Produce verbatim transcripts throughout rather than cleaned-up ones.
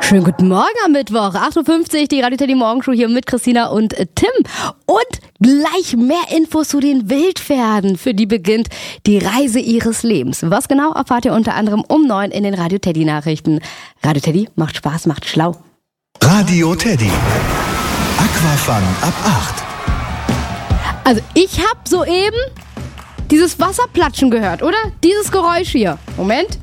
Schönen guten Morgen am Mittwoch, acht Uhr fünfzig, die Radio Teddy Morgenshow hier mit Christina und Tim. Und gleich mehr Infos zu den Wildpferden. Für die beginnt die Reise ihres Lebens. Was genau erfahrt ihr unter anderem um neun in den Radio Teddy Nachrichten. Radio Teddy macht Spaß, macht schlau. Radio Teddy. Aquafun ab acht. Also ich habe soeben dieses Wasserplatschen gehört, oder? Dieses Geräusch hier. Moment.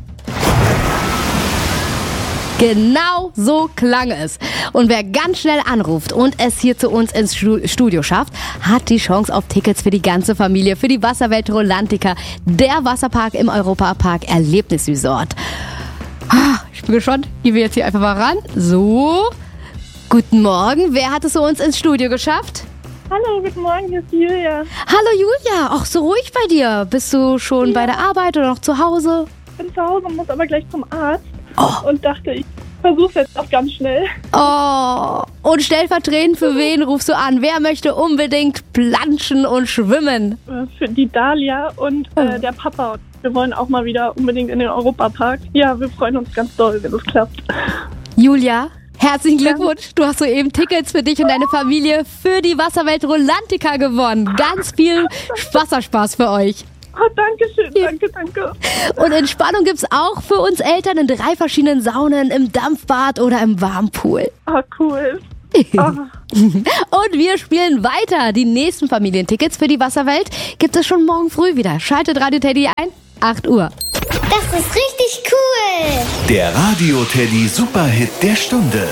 Genau so klang es. Und wer ganz schnell anruft und es hier zu uns ins Studio schafft, hat die Chance auf Tickets für die ganze Familie, für die Wasserwelt Rolantica, der Wasserpark im Europapark Erlebnisresort. Ich bin gespannt. Gehen wir jetzt hier einfach mal ran. So. Guten Morgen. Wer hat es zu uns ins Studio geschafft? Hallo, guten Morgen, hier ist Julia. Hallo Julia. Ach, so ruhig bei dir. Bist du schon Ja. bei der Arbeit oder noch zu Hause? Ich bin zu Hause und muss aber gleich zum Arzt. Oh. Und dachte, ich versuche jetzt auch ganz schnell. Oh, und stellvertretend für wen rufst du an? Wer möchte unbedingt planschen und schwimmen? Äh, Für die Dalia und äh, der Papa. Wir wollen auch mal wieder unbedingt in den Europapark. Ja, wir freuen uns ganz doll, wenn es klappt. Julia, herzlichen Glückwunsch. Du hast soeben Tickets für dich und deine Familie für die Wasserwelt Rolantica gewonnen. Ganz viel Wasserspaß für euch. Oh, danke schön, danke, danke. Und Entspannung gibt's auch für uns Eltern in drei verschiedenen Saunen, im Dampfbad oder im Warmpool. Oh, cool. Oh. Und wir spielen weiter. Die nächsten Familientickets für die Wasserwelt gibt es schon morgen früh wieder. Schaltet Radio Teddy ein, acht Uhr. Das ist richtig cool. Der Radio Teddy Superhit der Stunde.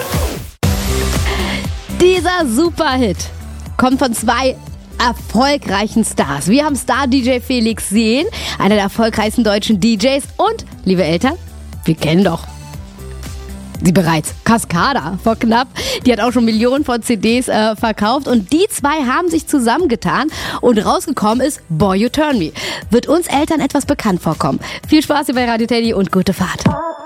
Dieser Superhit kommt von zwei erfolgreichen Stars. Wir haben Star-D J Felix Sehn, einer der erfolgreichsten deutschen D Js. Und, liebe Eltern, wir kennen doch sie bereits. Cascada vor knapp. Die hat auch schon Millionen von C Ds äh, verkauft. Und die zwei haben sich zusammengetan und rausgekommen ist Boy You Turn Me. Wird uns Eltern etwas bekannt vorkommen. Viel Spaß hier bei Radio Teddy und gute Fahrt.